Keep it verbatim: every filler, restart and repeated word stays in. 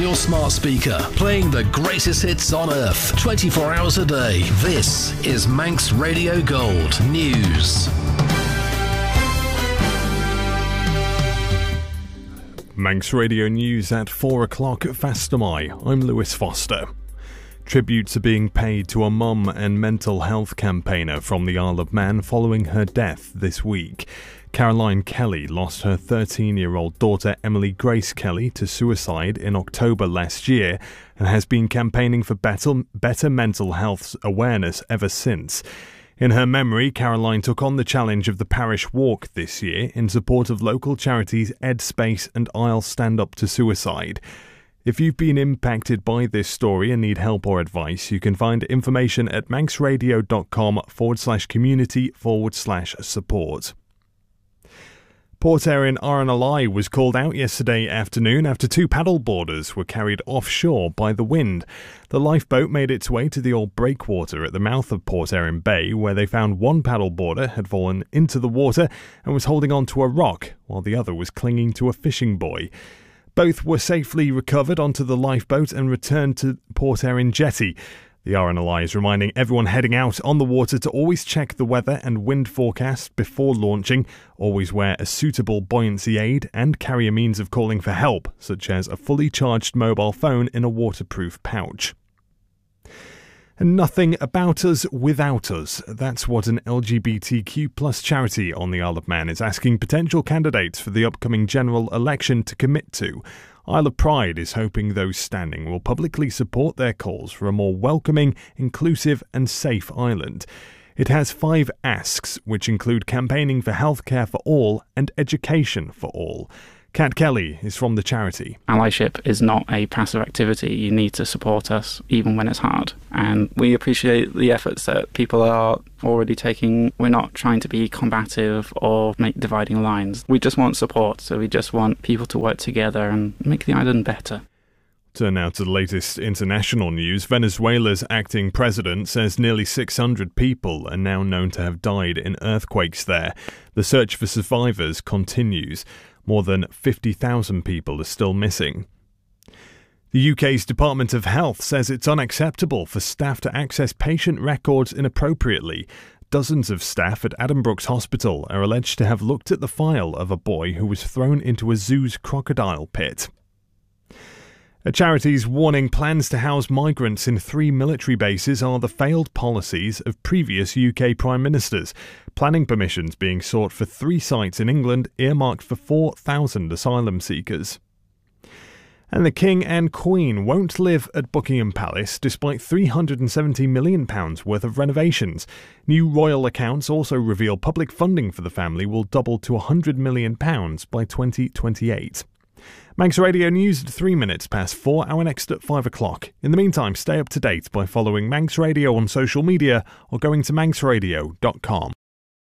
your smart speaker, playing the greatest hits on earth, twenty-four hours a day. This is Manx Radio Gold News. Manx Radio News at four o'clock at Fastamai. I'm Lewis Foster. Tributes are being paid to a mum and mental health campaigner from the Isle of Man following her death this week. Caroline Kelly lost her thirteen-year-old daughter Emily Grace Kelly to suicide in October last year and has been campaigning for better, better mental health awareness ever since. In her memory, Caroline took on the challenge of the parish walk this year in support of local charities Edspace and Isle Stand Up to Suicide. If you've been impacted by this story and need help or advice, you can find information at manxradio.com forward slash community forward slash support. Port Erin R N L I was called out yesterday afternoon after two paddleboarders were carried offshore by the wind. The lifeboat made its way to the old breakwater at the mouth of Port Erin Bay, where they found one paddleboarder had fallen into the water and was holding on to a rock, while the other was clinging to a fishing buoy. Both were safely recovered onto the lifeboat and returned to Port Erin Jetty. The R N L I is reminding everyone heading out on the water to always check the weather and wind forecast before launching, always wear a suitable buoyancy aid and carry a means of calling for help, such as a fully charged mobile phone in a waterproof pouch. And nothing about us without us. That's what an L G B T Q plus charity on the Isle of Man is asking potential candidates for the upcoming general election to commit to. Isle of Pride is hoping those standing will publicly support their calls for a more welcoming, inclusive and safe island. It has five asks, which include campaigning for healthcare for all and education for all. Kat Kelly is from the charity. Allyship is not a passive activity. You need to support us even when it's hard. And we appreciate the efforts that people are already taking. We're not trying to be combative or make dividing lines. We just want support. So we just want people to work together and make the island better. Turn now to the latest international news. Venezuela's acting president says nearly six hundred people are now known to have died in earthquakes there. The search for survivors continues. More than fifty thousand people are still missing. The U K's Department of Health says it's unacceptable for staff to access patient records inappropriately. Dozens of staff at Addenbrooke's Hospital are alleged to have looked at the file of a boy who was thrown into a zoo's crocodile pit. A charity's warning plans to house migrants in three military bases are the failed policies of previous U K Prime Ministers. Planning permissions being sought for three sites in England earmarked for four thousand asylum seekers. And the King and Queen won't live at Buckingham Palace despite three hundred seventy million pounds worth of renovations. New royal accounts also reveal public funding for the family will double to one hundred million pounds by twenty twenty-eight. Manx Radio News at three minutes past four, our next at five o'clock. In the meantime, stay up to date by following Manx Radio on social media or going to manx radio dot com.